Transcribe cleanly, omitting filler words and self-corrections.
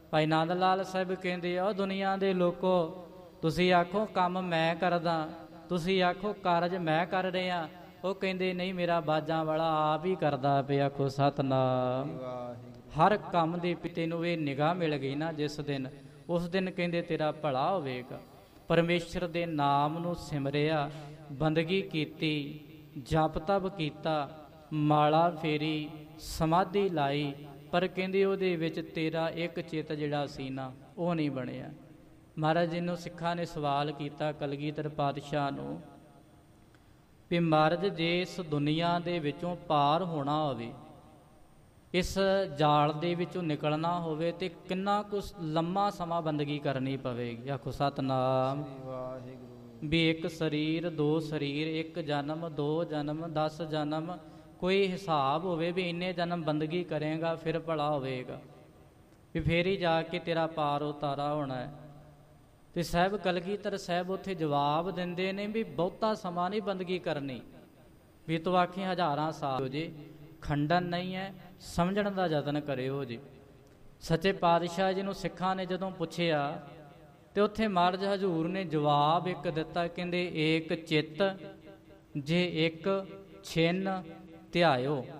ਭਾਈ ਨੰਦ ਲਾਲ ਸਾਹਿਬ ਕਹਿੰਦੇ ਆ, ਦੁਨੀਆ ਦੇ ਲੋਕੋ, ਤੁਸੀਂ ਆਖੋ ਕੰਮ ਮੈਂ ਕਰਦਾ, ਤੁਸੀਂ ਆਖੋ ਕਾਰਜ ਮੈਂ ਕਰ ਰਿਹਾ। ਉਹ ਕਹਿੰਦੇ ਨਹੀਂ, ਮੇਰਾ ਬਾਜਾਂ ਵਾਲਾ ਆਪ ਹੀ ਕਰਦਾ ਪਿਆ। ਆਖੋ ਸਤਿਨਾਮ। ਹਰ ਕੰਮ ਦੇ ਪਿਤੇ ਨੂੰ ਇਹ ਨਿਗਾਹ ਮਿਲ ਗਈ ਨਾ ਜਿਸ ਦਿਨ, ਉਸ ਦਿਨ ਕਹਿੰਦੇ ਤੇਰਾ ਭਲਾ ਹੋਵੇਗਾ। ਪਰਮੇਸ਼ਰ ਦੇ ਨਾਮ ਨੂੰ ਸਿਮਰਿਆ, ਬੰਦਗੀ ਕੀਤੀ, ਜਪ ਤਪ ਕੀਤਾ, ਮਾਲਾ ਫੇਰੀ, ਸਮਾਧੀ ਲਾਈ, ਪਰ ਕਹਿੰਦੇ ਉਹਦੇ ਵਿੱਚ ਤੇਰਾ ਇੱਕ ਚਿੱਤ ਜਿਹੜਾ ਸੀ ਨਾ ਉਹ ਨਹੀਂ ਬਣਿਆ। ਮਹਾਰਾਜ ਜੀ ਨੂੰ ਸਿੱਖਾਂ ਨੇ ਸਵਾਲ ਕੀਤਾ ਕਲਗੀਧਰ ਪਾਤਸ਼ਾਹ ਨੂੰ ਵੀ ਮਹਾਰਾਜ ਜੇ ਇਸ ਦੁਨੀਆ ਦੇ ਵਿੱਚੋਂ ਪਾਰ ਹੋਣਾ ਹੋਵੇ, ਇਸ ਜਾਲ ਦੇ ਵਿੱਚੋਂ ਨਿਕਲਣਾ ਹੋਵੇ ਤੇ ਕਿੰਨਾ ਕੁ ਲੰਮਾ ਸਮਾਂ ਬੰਦਗੀ ਕਰਨੀ ਪਵੇਗੀ। ਆਖੋ ਸਤਿਨਾਮ। ਵੀ ਇੱਕ ਸਰੀਰ, ਦੋ ਸਰੀਰ, ਇੱਕ ਜਨਮ, ਦੋ ਜਨਮ, 10 ਜਨਮ, ਕੋਈ ਹਿਸਾਬ ਹੋਵੇ ਵੀ ਇੰਨੇ ਜਨਮ ਬੰਦਗੀ ਕਰੇਗਾ ਫਿਰ ਭਲਾ ਹੋਵੇਗਾ, ਵੀ ਫੇਰ ਹੀ ਜਾ ਕੇ ਤੇਰਾ ਪਾਰ ਉਤਾਰਾ ਹੋਣਾ ਹੈ। ਤੇ ਸਾਹਿਬ ਕਲਗੀਧਰ ਸਾਹਿਬ ਉੱਥੇ ਜਵਾਬ ਦਿੰਦੇ ਨੇ ਵੀ ਬਹੁਤਾ ਸਮਾਂ ਨਹੀਂ ਬੰਦਗੀ ਕਰਨੀ, ਵੀ ਤੂੰ ਆਖੀ ਹਜ਼ਾਰਾਂ ਸਾਲ ਹੋ ਜੇ, ਖੰਡਨ ਨਹੀਂ ਹੈ, ਸਮਝਣ ਦਾ ਯਤਨ ਕਰਿਓ ਜੀ। ਸੱਚੇ ਪਾਤਸ਼ਾਹ ਜੀ ਨੂੰ ਸਿੱਖਾਂ ਨੇ ਜਦੋਂ ਪੁੱਛਿਆ ਤੇ ਉੱਥੇ ਮਹਾਰਾਜ ਹਜ਼ੂਰ ਨੇ ਜਵਾਬ ਇੱਕ ਦਿੱਤਾ, ਕਹਿੰਦੇ ਏਕ ਚਿੱਤ ਜੇ ਇੱਕ ਛਿਨ ਧਿਆਇਓ।